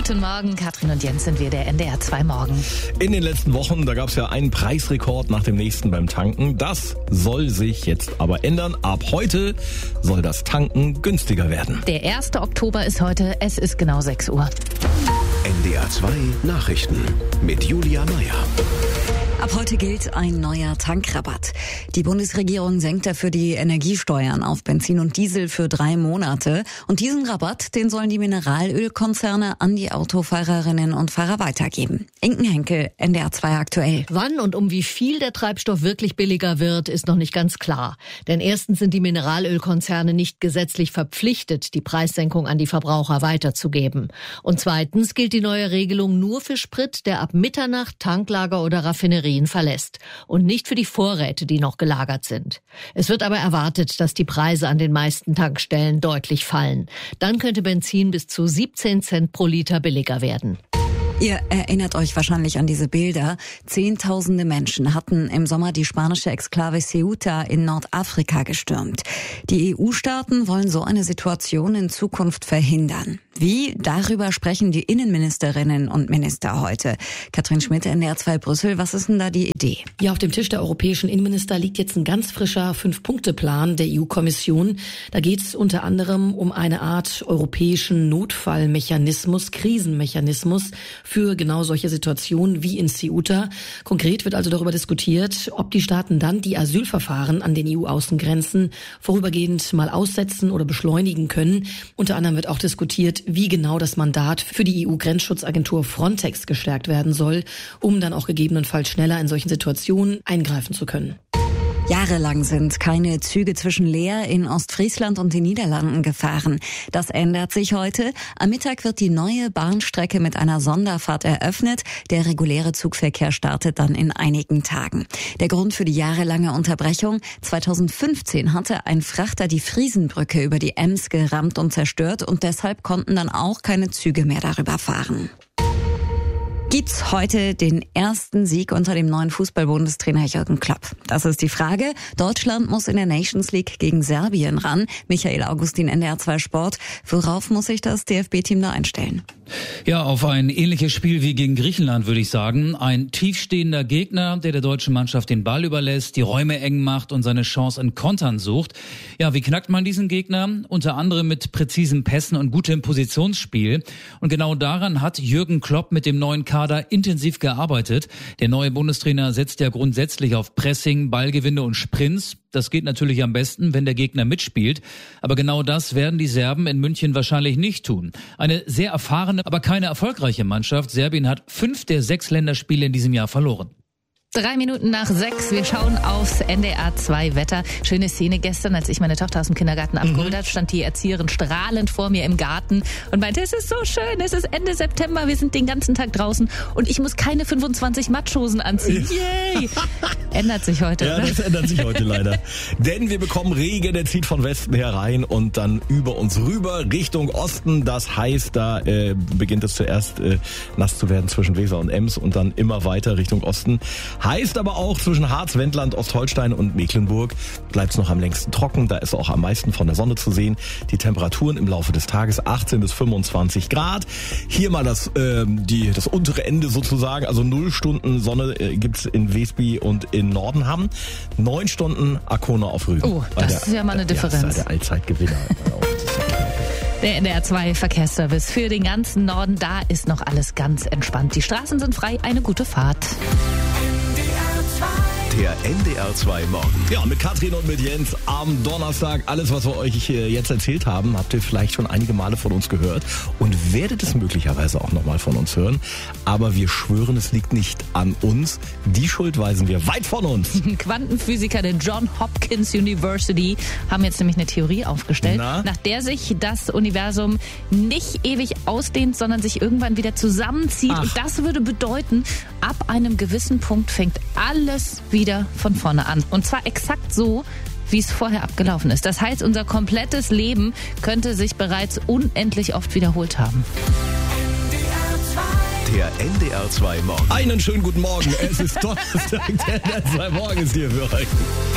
Guten Morgen, Katrin und Jens sind wir, der NDR 2 Morgen. In den letzten Wochen, da gab es ja einen Preisrekord nach dem nächsten beim Tanken. Das soll sich jetzt aber ändern. Ab heute soll das Tanken günstiger werden. Der 1. Oktober ist heute, es ist genau 6 Uhr. NDR 2 Nachrichten mit Julia Meyer. Ab heute gilt ein neuer Tankrabatt. Die Bundesregierung senkt dafür die Energiesteuern auf Benzin und Diesel für 3 Monate. Und diesen Rabatt, den sollen die Mineralölkonzerne an die Autofahrerinnen und Fahrer weitergeben. Inken Henkel, NDR 2 aktuell. Wann und um wie viel der Treibstoff wirklich billiger wird, ist noch nicht ganz klar. Denn erstens sind die Mineralölkonzerne nicht gesetzlich verpflichtet, die Preissenkung an die Verbraucher weiterzugeben. Und zweitens gilt die neue Regelung nur für Sprit, der ab Mitternacht Tanklager oder Raffinerien verlässt und nicht für die Vorräte, die noch gelagert sind. Es wird aber erwartet, dass die Preise an den meisten Tankstellen deutlich fallen. Dann könnte Benzin bis zu 17 Cent pro Liter billiger werden. Ihr erinnert euch wahrscheinlich an diese Bilder. Zehntausende Menschen hatten im Sommer die spanische Exklave Ceuta in Nordafrika gestürmt. Die EU-Staaten wollen so eine Situation in Zukunft verhindern. Wie? Darüber sprechen die Innenministerinnen und Minister heute. Katrin Schmidt, NDR 2 Brüssel, was ist denn da die Idee? Ja, auf dem Tisch der europäischen Innenminister liegt jetzt ein ganz frischer 5-Punkte-Plan der EU-Kommission. Da geht es unter anderem um eine Art europäischen Notfallmechanismus, Krisenmechanismus für genau solche Situationen wie in Ceuta. Konkret wird also darüber diskutiert, ob die Staaten dann die Asylverfahren an den EU-Außengrenzen vorübergehend mal aussetzen oder beschleunigen können. Unter anderem wird auch diskutiert, wie genau das Mandat für die EU-Grenzschutzagentur Frontex gestärkt werden soll, um dann auch gegebenenfalls schneller in solchen Situationen eingreifen zu können. Jahrelang sind keine Züge zwischen Leer in Ostfriesland und den Niederlanden gefahren. Das ändert sich heute. Am Mittag wird die neue Bahnstrecke mit einer Sonderfahrt eröffnet. Der reguläre Zugverkehr startet dann in einigen Tagen. Der Grund für die jahrelange Unterbrechung: 2015 hatte ein Frachter die Friesenbrücke über die Ems gerammt und zerstört und deshalb konnten dann auch keine Züge mehr darüber fahren. Gibt's heute den ersten Sieg unter dem neuen Fußball-Bundestrainer Jürgen Klopp? Das ist die Frage. Deutschland muss in der Nations League gegen Serbien ran. Michael Augustin, NDR 2 Sport. Worauf muss sich das DFB-Team da einstellen? Ja, auf ein ähnliches Spiel wie gegen Griechenland, würde ich sagen. Ein tiefstehender Gegner, der deutschen Mannschaft den Ball überlässt, die Räume eng macht und seine Chance in Kontern sucht. Ja, wie knackt man diesen Gegner? Unter anderem mit präzisen Pässen und gutem Positionsspiel. Und genau daran hat Jürgen Klopp mit dem neuen Kader intensiv gearbeitet. Der neue Bundestrainer setzt ja grundsätzlich auf Pressing, Ballgewinne und Sprints. Das geht natürlich am besten, wenn der Gegner mitspielt. Aber genau das werden die Serben in München wahrscheinlich nicht tun. Eine sehr erfahrene, aber keine erfolgreiche Mannschaft. Serbien hat 5 der 6 Länderspiele in diesem Jahr verloren. 3 Minuten nach 6. Wir schauen aufs NDR 2 Wetter. Schöne Szene gestern, als ich meine Tochter aus dem Kindergarten abgeholt habe, stand die Erzieherin strahlend vor mir im Garten und meinte, es ist so schön, es ist Ende September, wir sind den ganzen Tag draußen und ich muss keine 25 Matschhosen anziehen. Yay! Ändert sich heute, ja, oder? Das ändert sich heute leider. Denn wir bekommen Regen, der zieht von Westen herein und dann über uns rüber Richtung Osten. Das heißt, da beginnt es zuerst nass zu werden zwischen Weser und Ems und dann immer weiter Richtung Osten. Heißt aber auch, zwischen Harz, Wendland, Ostholstein und Mecklenburg bleibt es noch am längsten trocken. Da ist auch am meisten von der Sonne zu sehen. Die Temperaturen im Laufe des Tages 18 bis 25 Grad. Hier mal das untere Ende sozusagen. Also 0 Stunden Sonne gibt's in Wesby und in Nordenham. 9 Stunden Arkona auf Rügen. Oh, das ist ja mal eine Differenz. Das ist ja der Allzeitgewinner. Der NDR 2 Verkehrsservice für den ganzen Norden. Da ist noch alles ganz entspannt. Die Straßen sind frei. Eine gute Fahrt. Der NDR 2 Morgen. Ja, mit Katrin und mit Jens am Donnerstag. Alles, was wir euch jetzt erzählt haben, habt ihr vielleicht schon einige Male von uns gehört und werdet es möglicherweise auch nochmal von uns hören. Aber wir schwören, es liegt nicht an uns. Die Schuld weisen wir weit von uns. Quantenphysiker der John Hopkins University haben jetzt nämlich eine Theorie aufgestellt, nach der sich das Universum nicht ewig ausdehnt, sondern sich irgendwann wieder zusammenzieht. Und das würde bedeuten, ab einem gewissen Punkt fängt alles wieder von vorne an. Und zwar exakt so, wie es vorher abgelaufen ist. Das heißt, unser komplettes Leben könnte sich bereits unendlich oft wiederholt haben. Der NDR 2 Morgen. Einen schönen guten Morgen. Es ist Donnerstag, der NDR 2 Morgen ist hier für euch.